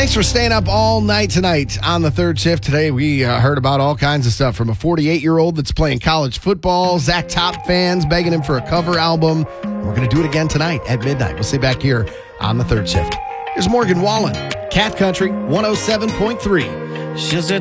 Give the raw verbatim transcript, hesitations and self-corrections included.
Thanks for staying up all night tonight on the third shift. Today, we uh, heard about all kinds of stuff from a forty-eight-year-old that's playing college football, Zach Top fans begging him for a cover album. We're going to do it again tonight at midnight. We'll see you back here on the third shift. Here's Morgan Wallen, Cat Country one oh seven point three. She said